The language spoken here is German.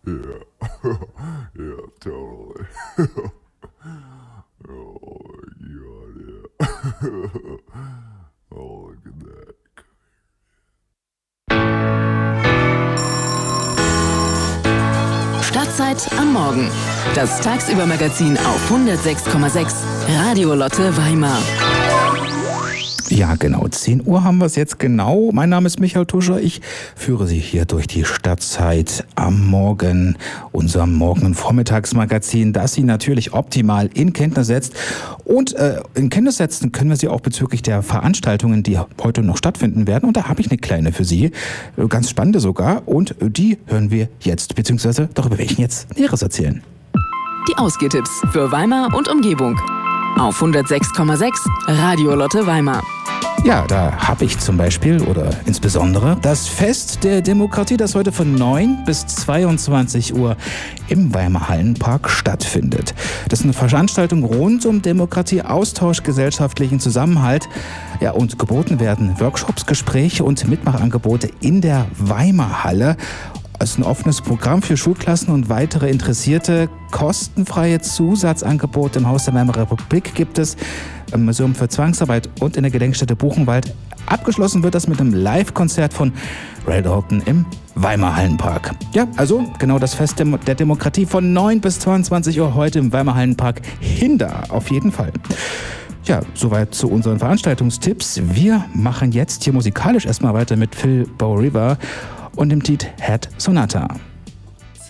Yeah. Yeah, totally. Oh my god, yeah. Oh, look at that. Stadtzeit am Morgen. Das Tagsübermagazin auf 106,6 Radio Lotte Weimar. Ja, genau. 10 Uhr haben wir es jetzt genau. Mein Name ist Michael Tuscher. Ich führe Sie hier durch die Stadtzeit am Morgen, unserem Morgen- und Vormittagsmagazin, das Sie natürlich optimal in Kenntnis setzt. Und in Kenntnis setzen können wir Sie auch bezüglich der Veranstaltungen, die heute noch stattfinden werden. Und da habe ich eine kleine für Sie, ganz spannende sogar. Und die hören wir jetzt, beziehungsweise darüber werde ich Ihnen jetzt Näheres erzählen. Die Ausgehtipps für Weimar und Umgebung. Auf 106,6 Radio Lotte Weimar. Ja, da habe ich zum Beispiel oder insbesondere das Fest der Demokratie, das heute von 9 bis 22 Uhr im Weimarer Hallenpark stattfindet. Das ist eine Veranstaltung rund um Demokratie, Austausch, gesellschaftlichen Zusammenhalt. Ja, und geboten werden Workshops, Gespräche und Mitmachangebote in der Weimarer Halle. Es ist ein offenes Programm für Schulklassen und weitere Interessierte. Kostenfreie Zusatzangebote im Haus der Weimarer Republik gibt es, im Museum für Zwangsarbeit und in der Gedenkstätte Buchenwald. Abgeschlossen wird das mit einem Live-Konzert von Ray Dalton im Weimarer Hallenpark. Ja, also genau das Fest der Demokratie von 9 bis 22 Uhr heute im Weimarer Hallenpark. Hinda, auf jeden Fall. Ja, soweit zu unseren Veranstaltungstipps. Wir machen jetzt hier musikalisch erstmal weiter mit Phil Bow River und dem Lied Head Sonata.